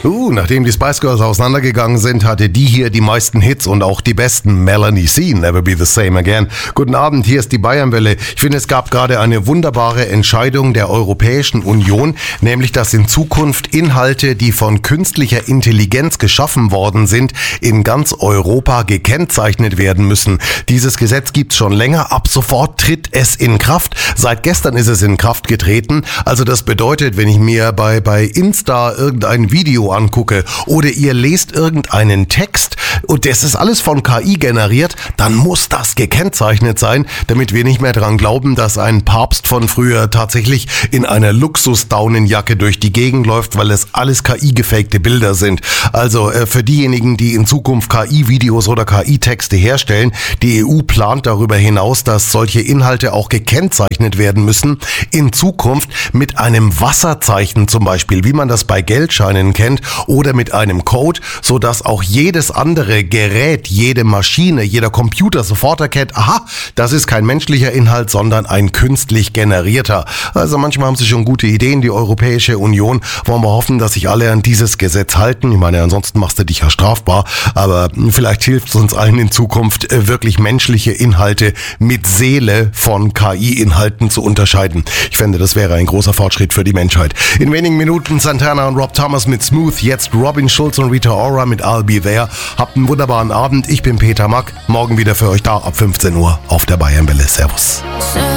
Nachdem die Spice Girls auseinandergegangen sind, hatte die hier die meisten Hits und auch die besten. Melanie C. Never Be the Same Again. Guten Abend, hier ist die Bayernwelle. Ich finde, es gab gerade eine wunderbare Entscheidung der Europäischen Union, nämlich, dass in Zukunft Inhalte, die von künstlicher Intelligenz geschaffen worden sind, in ganz Europa gekennzeichnet werden müssen. Dieses Gesetz gibt's schon länger. Ab sofort tritt es in Kraft. Seit gestern ist es in Kraft getreten. Also das bedeutet, wenn ich mir bei Insta irgendein Video angucke oder ihr lest irgendeinen Text und das ist alles von KI generiert, dann muss das gekennzeichnet sein, damit wir nicht mehr dran glauben, dass ein Papst von früher tatsächlich in einer Luxus-Daunenjacke durch die Gegend läuft, weil es alles KI-gefakte Bilder sind. Also für diejenigen, die in Zukunft KI-Videos oder KI-Texte herstellen, die EU plant darüber hinaus, dass solche Inhalte auch gekennzeichnet werden müssen, in Zukunft mit einem Wasserzeichen zum Beispiel, wie man das bei Geldscheinen kennt, oder mit einem Code, sodass auch jedes andere Gerät, jede Maschine, jeder Computer sofort erkennt, aha, das ist kein menschlicher Inhalt, sondern ein künstlich generierter. Also manchmal haben sie schon gute Ideen, die Europäische Union. Wollen wir hoffen, dass sich alle an dieses Gesetz halten. Ich meine, ansonsten machst du dich ja strafbar, aber vielleicht hilft es uns allen in Zukunft, wirklich menschliche Inhalte mit Seele von KI-Inhalten zu unterscheiden. Ich fände, das wäre ein großer Fortschritt für die Menschheit. In wenigen Minuten Santana und Rob Thomas mit Smooth, jetzt Robin Schulz und Rita Ora mit I'll Be There. Habt einen wunderbaren Abend. Ich bin Peter Mack. Morgen wieder für euch da ab 15 Uhr auf der Bayernwelle. Servus.